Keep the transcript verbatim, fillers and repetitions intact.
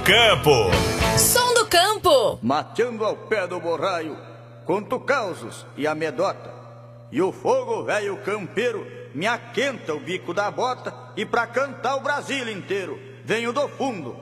Campo. Som do campo. Mateando ao pé do borraio, conto causos e amedota. E o fogo velho campeiro me aquenta o bico da bota. E pra cantar o Brasil inteiro venho do fundo